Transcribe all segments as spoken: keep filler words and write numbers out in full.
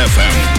эф эм.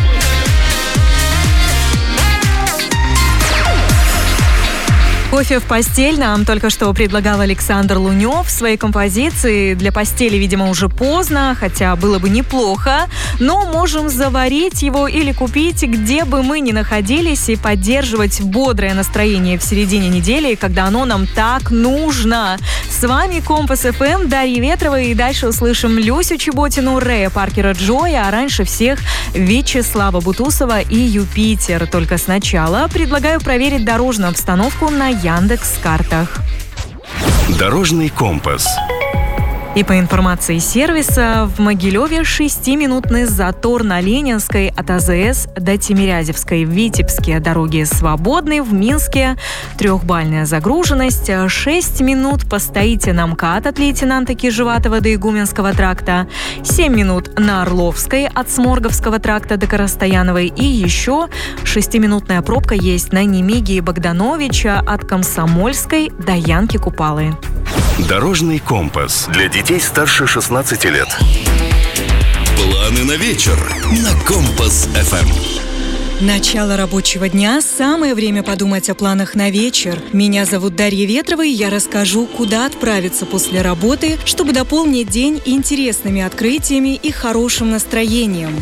Кофе в постель нам только что предлагал Александр Лунев в своей композиции. Для постели, видимо, уже поздно, хотя было бы неплохо. Но можем заварить его или купить, где бы мы ни находились, и поддерживать бодрое настроение в середине недели, когда оно нам так нужно. С вами Компас эф эм, Дарья Ветрова, и дальше услышим Люсю Чеботину, Рэя Паркера Джоя, а раньше всех Вячеслава Бутусова и Юпитер. Только сначала предлагаю проверить дорожную обстановку на Яндекс.Картах. Дорожный компас. И по информации сервиса, в Могилеве шестиминутный затор на Ленинской от а зэ эс до Тимирязевской. В Витебске дороги свободны, в Минске трехбальная загруженность. шесть минут постоите на МКАД от лейтенанта Кижеватова до Игуменского тракта. семь минут на Орловской от Сморговского тракта до Коростаяновой. И еще шестиминутная пробка есть на Немиги и Богдановича от Комсомольской до Янки Купалы. Дорожный компас для детей старше шестнадцати лет. Планы на вечер на Компас эф эм. Начало рабочего дня – самое время подумать о планах на вечер. Меня зовут Дарья Ветрова, и я расскажу, куда отправиться после работы, чтобы дополнить день интересными открытиями и хорошим настроением.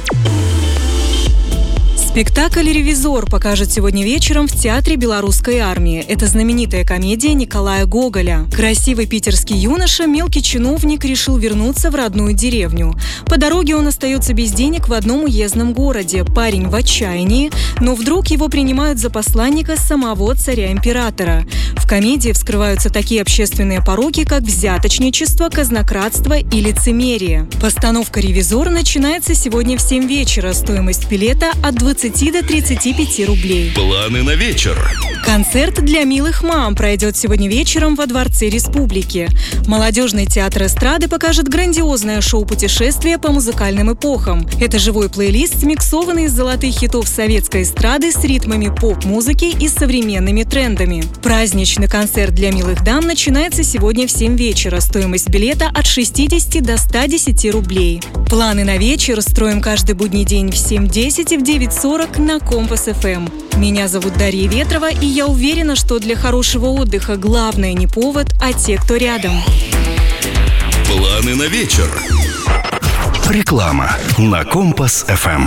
Спектакль «Ревизор» покажет сегодня вечером в Театре Белорусской армии. Это знаменитая комедия Николая Гоголя. Красивый питерский юноша, мелкий чиновник, решил вернуться в родную деревню. По дороге он остается без денег в одном уездном городе. Парень в отчаянии, но вдруг его принимают за посланника самого царя-императора. В комедии вскрываются такие общественные пороки, как взяточничество, казнократство и лицемерие. Постановка «Ревизор» начинается сегодня в семь вечера. Стоимость билета от двадцати до тридцати пяти рублей. Планы на вечер. Концерт для милых мам пройдет сегодня вечером во Дворце Республики. Молодежный театр эстрады покажет грандиозное шоу-путешествие по музыкальным эпохам. Это живой плейлист, миксованный из золотых хитов советской эстрады с ритмами поп-музыки и современными трендами. Праздничный концерт для милых дам начинается сегодня в семь вечера. Стоимость билета от шестидесяти до ста десяти рублей. Планы на вечер строим каждый будний день в семь десять и в девять сорок на Компас эф эм. Меня зовут Дарья Ветрова, и я уверена, что для хорошего отдыха главное не повод, а те, кто рядом. Планы на вечер. Реклама на Компас эф эм.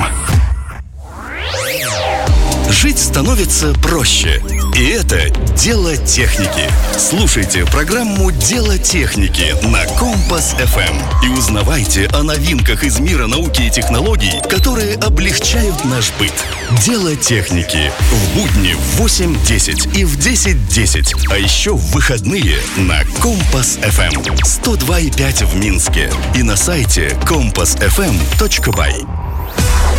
Жить становится проще. И это дело техники. Слушайте программу «Дело техники» на Компас эф эм и узнавайте о новинках из мира науки и технологий, которые облегчают наш быт. «Дело техники» в будни в восемь десять и в десять десять, а еще в выходные на Компас эф эм сто два и пять в Минске и на сайте компас эф эм точка бай.